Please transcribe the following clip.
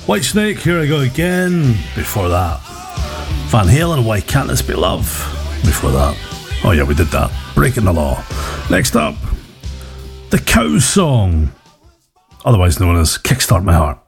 Whitesnake, Here I Go Again. Before that, Van Halen, Why Can't This Be Love? Before that, oh yeah, we did that. Breaking the Law. Next up, The Cows Song, otherwise known as Kickstart My Heart.